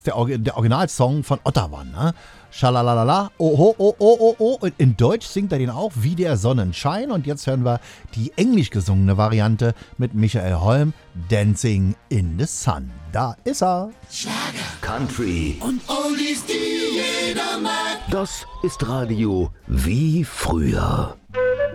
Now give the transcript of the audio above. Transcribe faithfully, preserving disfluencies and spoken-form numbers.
Der, Or- der Originalsong von Ottawa, ne? Schalalala, oh, oh, oh, oh, oh. Und in Deutsch singt er den auch wie der Sonnenschein. Und jetzt hören wir die englisch gesungene Variante mit Michael Holm, Dancing in the Sun. Da ist er. Schlager, Country und Oldies, die jeder mag. Das ist Radio wie früher.